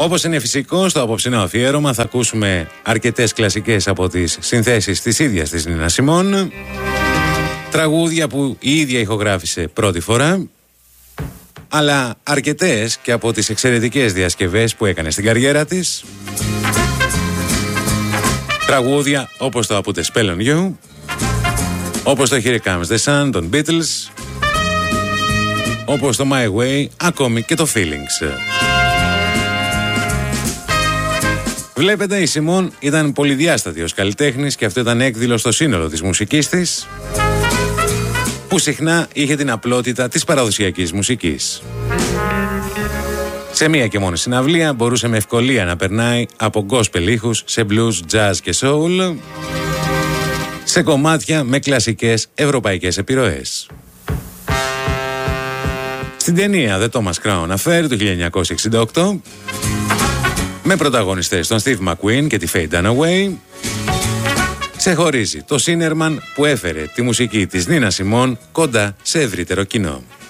Όπως είναι φυσικό, στο απόψινό αφιέρωμα θα ακούσουμε αρκετές κλασικές από τις συνθέσεις της ίδιας της Νίνα Σιμών, τραγούδια που η ίδια ηχογράφησε πρώτη φορά, αλλά αρκετές και από τις εξαιρετικές διασκευές που έκανε στην καριέρα της. Τραγούδια όπως το «Put a Spell on You», όπως το «Here Comes the Sun» των Beatles, όπως το «My Way», ακόμη και το «Feelings». Βλέπετε, η Σιμών ήταν πολυδιάστατη ως καλλιτέχνης και αυτό ήταν έκδηλο στο σύνολο της μουσικής της, που συχνά είχε την απλότητα της παραδοσιακής μουσικής. Σε μία και μόνη συναυλία μπορούσε με ευκολία να περνάει από gospel ήχους σε blues, jazz και soul, σε κομμάτια με κλασικές ευρωπαϊκές επιρροές. Στην ταινία The Thomas Crown Affair του 1968, με πρωταγωνιστές τον Steve McQueen και τη Faye Dunaway, ξεχωρίζει το Σίνερμαν που έφερε τη μουσική της Νίνα Σιμών κοντά σε ευρύτερο κοινό.